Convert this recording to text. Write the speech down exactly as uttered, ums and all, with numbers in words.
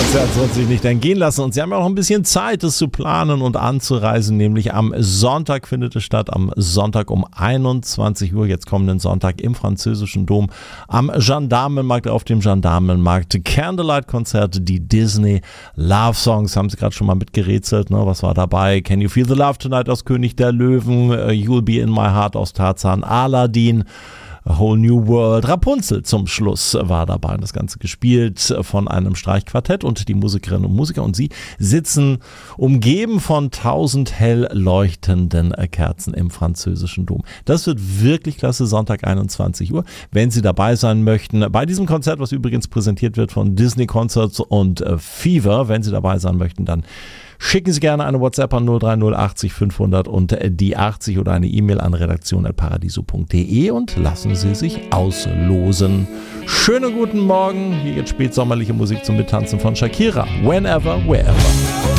Konzert soll sich nicht entgehen lassen. Und Sie haben ja auch ein bisschen Zeit, es zu planen und anzureisen. Nämlich am Sonntag findet es statt. Am Sonntag um einundzwanzig Uhr, jetzt kommenden Sonntag im Französischen Dom. Am Gendarmenmarkt, auf dem Gendarmenmarkt. Candlelight-Konzert, die Disney Love Songs. Haben Sie gerade schon mal mitgerätselt, ne? Was war dabei? Can You Feel the Love Tonight aus König der Löwen? You'll Be in My Heart aus Tarzan. Aladdin. A Whole New World. Rapunzel zum Schluss war dabei. Und das Ganze gespielt von einem Streichquartett und die Musikerinnen und Musiker. Und sie sitzen umgeben von tausend hell leuchtenden Kerzen im Französischen Dom. Das wird wirklich klasse, Sonntag einundzwanzig Uhr. Wenn Sie dabei sein möchten, bei diesem Konzert, was übrigens präsentiert wird von Disney Concerts und äh, Fever, wenn Sie dabei sein möchten, dann schicken Sie gerne eine WhatsApp an null drei null achtzig fünfhundert und die achtzig oder eine E-Mail an redaktion at paradiso punkt de und lassen Sie sich auslosen. Schönen guten Morgen. Hier jetzt spätsommerliche Musik zum Mittanzen von Shakira. Whenever, wherever.